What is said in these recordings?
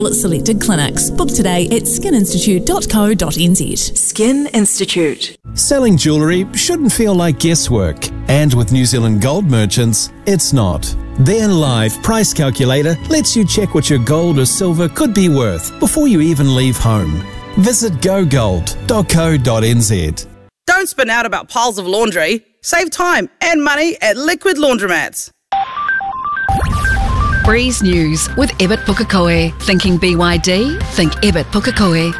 at selected clinics. Book today at skininstitute.co.nz. Skin Institute. Selling jewellery shouldn't feel like guesswork. And with New Zealand Gold Merchants, it's not. Their live price calculator lets you check what your gold or silver could be worth before you even leave home. Visit gogold.co.nz. Don't spin out about piles of laundry. Save time and money at Liquid Laundromats. Breeze News with Ebert Pukekohe. Thinking BYD? Think Ebert Pukekohe.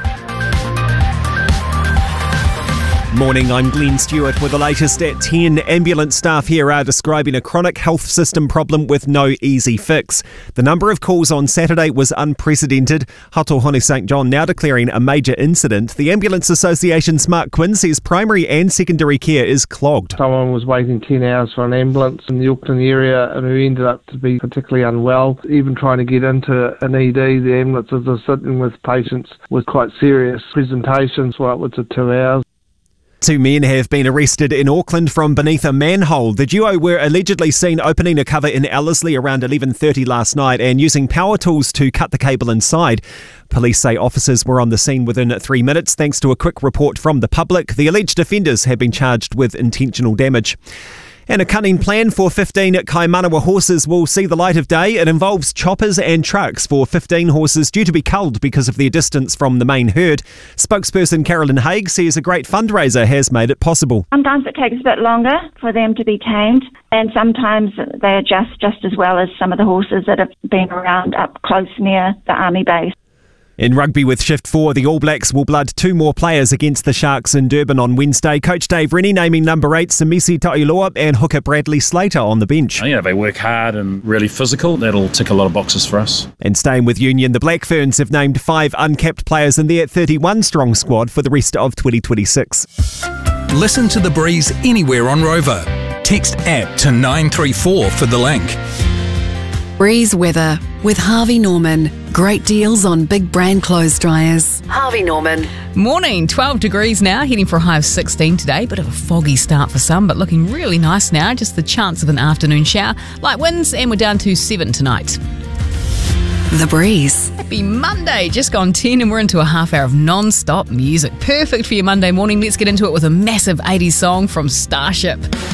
Morning, I'm Glenn Stewart with the latest at 10. Ambulance staff here are describing a chronic health system problem with no easy fix. The number of calls on Saturday was unprecedented. Hatohone St John now declaring a major incident. The Ambulance Association's Mark Quinn says primary and secondary care is clogged. Someone was waiting 10 hours for an ambulance in the Auckland area and who ended up to be particularly unwell. Even trying to get into an ED, the ambulances are sitting with patients with quite serious presentations for upwards of 2 hours. 2 men have been arrested in Auckland from beneath a manhole. The duo were allegedly seen opening a cover in Ellerslie around 11:30 last night and using power tools to cut the cable inside. Police say officers were on the scene within 3 minutes thanks to a quick report from the public. The alleged offenders have been charged with intentional damage. And a cunning plan for 15 Kaimanawa horses will see the light of day. It involves choppers and trucks for 15 horses due to be culled because of their distance from the main herd. Spokesperson Carolyn Haig says a great fundraiser has made it possible. Sometimes it takes a bit longer for them to be tamed, and sometimes they adjust just as well as some of the horses that have been around up close near the army base. In rugby with Shift 4, the All Blacks will blood 2 more players against the Sharks in Durban on Wednesday. Coach Dave Rennie naming number 8 Samisi Ta'iloa and hooker Bradley Slater on the bench. Yeah, they work hard and really physical. That'll tick a lot of boxes for us. And staying with Union, the Black Ferns have named 5 uncapped players in their 31-strong squad for the rest of 2026. Listen to The Breeze anywhere on Rover. Text APP to 934 for the link. Breeze weather with Harvey Norman. Great deals on big brand clothes dryers. Harvey Norman. Morning, 12 degrees now, heading for a high of 16 today. Bit of a foggy start for some, but looking really nice now. Just the chance of an afternoon shower. Light winds, and we're down to 7 tonight. The Breeze. Happy Monday, just gone 10 and we're into a half hour of non-stop music. Perfect for your Monday morning. Let's get into it with a massive 80s song from Starship.